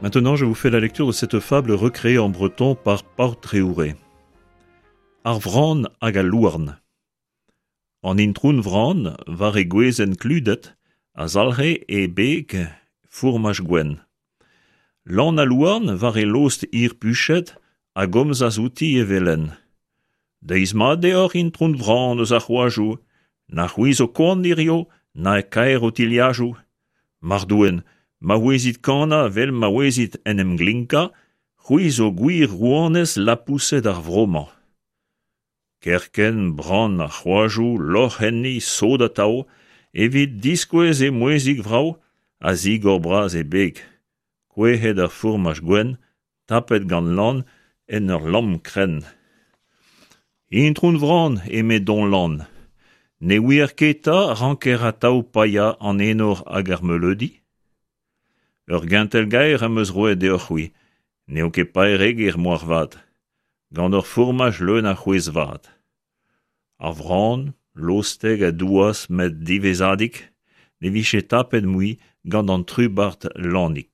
Maintenant, je vous fais la lecture de cette fable recréée en breton par Pau Tréouré. Ar vran hag a louarn. An introun vran var e gwezenn kludet a zalc'he e beg fourmaj gwen. Lan a louarn var e lost ir puchet a gomz a zouti e velen. Deiz ma deoc'h introun vran eus ar c'hoazhou, na c'houiz o koan na e kaer o tiliazhou. Mardouen, ma ouezit kana vel ma ouezit en glinka, c'houiz o gwir rouanez lapouset ar vroman. Kerken, bran a c'hoazhou, loc'h enni, sod a tao, evit diskouez e mouezik vrao, a zig ur braz e beg. Kouehet ar fourmaj gwen, tapet gant lan en ur lam kren. Introun vran eme don lan. Ne ouier keta ranker a tao paia an enor hag ar meuledi? Ur gintel gaer am eus roet deoc'h oui, neo ket paereg er moar vat, gant ur fourmaj leun a c'hwez vat. Ar vran, losteg a douas met divezadik, ne vichet tapet moui gant an trubart lannik.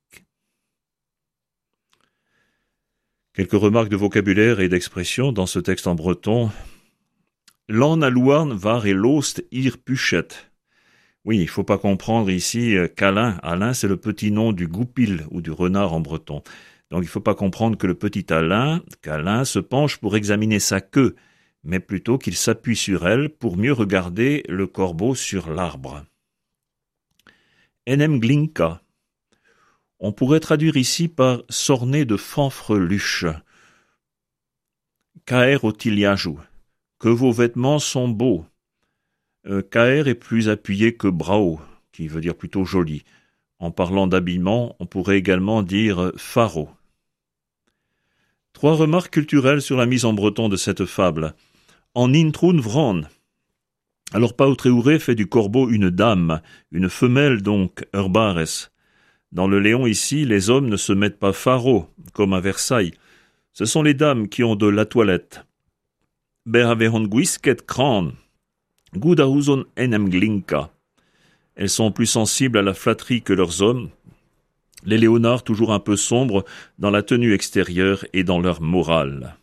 Quelques remarques de vocabulaire et d'expression dans ce texte en breton. Lan a louarn var e lost ir puchet. Oui, il ne faut pas comprendre ici qu'Alain. Alain, c'est le petit nom du goupil ou du renard en breton. Donc il ne faut pas comprendre que le petit qu'Alain se penche pour examiner sa queue, mais plutôt qu'il s'appuie sur elle pour mieux regarder le corbeau sur l'arbre. Enem glinka. On pourrait traduire ici par sorné de fanfreluche. Kaer o tiliazhou. Que vos vêtements sont beaux. Kaer est plus appuyé que brao, qui veut dire plutôt joli. En parlant d'habillement, on pourrait également dire faro. 3 remarques culturelles sur la mise en breton de cette fable. En introun vran. Alors Pau Tréouré fait du corbeau une dame, une femelle donc, urbares. Dans le Léon ici, les hommes ne se mettent pas faro, comme à Versailles. Ce sont les dames qui ont de la toilette. Ber avehon gwisket kran. Gouda ouzon enem glinka. Elles sont plus sensibles à la flatterie que leurs hommes. Les léonards toujours un peu sombres dans la tenue extérieure et dans leur morale.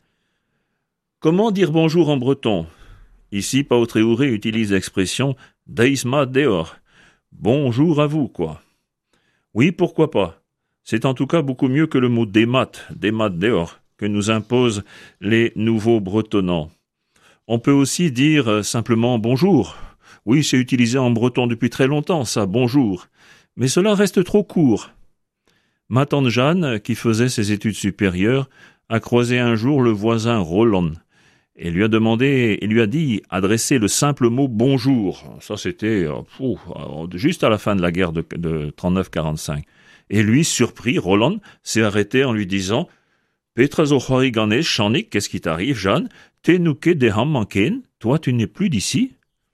Comment dire bonjour en breton? Ici, Pau Tréouré utilise l'expression « deisma deor ». Bonjour à vous, quoi. Oui, pourquoi pas. C'est en tout cas beaucoup mieux que le mot « demat » deor, que nous imposent les nouveaux bretonnants. On peut aussi dire simplement « bonjour ». Oui, c'est utilisé en breton depuis très longtemps, ça, « bonjour ». Mais cela reste trop court. Ma tante Jeanne, qui faisait ses études supérieures, a croisé un jour le voisin Roland et lui a dit adresser le simple mot « bonjour ». Ça, c'était juste à la fin de la guerre de 39-45. Et lui, surpris, Roland s'est arrêté en lui disant « Petra zo c'hoari ganez, chanik, qu'est-ce qui t'arrive, Jeanne? Te nouke deham manken, toi tu n'es plus d'ici ?»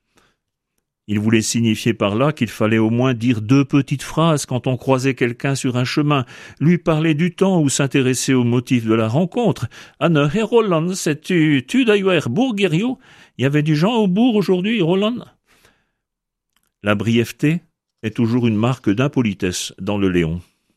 Il voulait signifier par là qu'il fallait au moins dire 2 petites phrases quand on croisait quelqu'un sur un chemin, lui parler du temps ou s'intéresser au motif de la rencontre. « Anne, et Roland, sais-tu d'ailleurs bourguerio? Il y avait du gens au bourg aujourd'hui, Roland ?» La brièveté est toujours une marque d'impolitesse dans le Léon.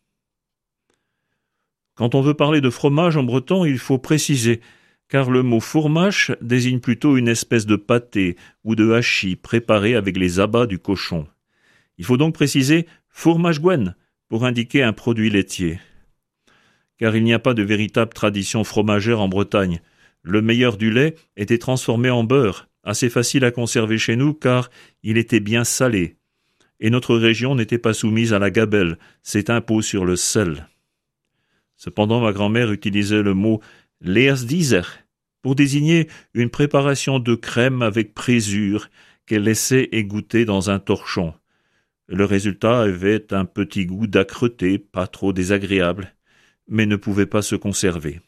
Quand on veut parler de fromage en breton, il faut préciser, car le mot fourmache désigne plutôt une espèce de pâté ou de hachis préparé avec les abats du cochon. Il faut donc préciser fourmaj gwen pour indiquer un produit laitier. Car il n'y a pas de véritable tradition fromagère en Bretagne. Le meilleur du lait était transformé en beurre, assez facile à conserver chez nous car il était bien salé. Et notre région n'était pas soumise à la gabelle, cet impôt sur le sel. Cependant, ma grand-mère utilisait le mot « leersdizer » pour désigner une préparation de crème avec présure qu'elle laissait égoutter dans un torchon. Le résultat avait un petit goût d'âcreté, pas trop désagréable, mais ne pouvait pas se conserver.